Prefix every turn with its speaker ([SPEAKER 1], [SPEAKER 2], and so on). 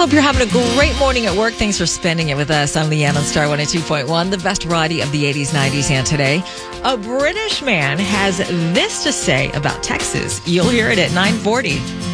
[SPEAKER 1] Hope you're having a great morning at work. Thanks for spending it with us. I'm Leanne on Star 102.1, the best variety of the 80s, 90s, and today. A British man has this to say about Texas. You'll hear it at 9:40.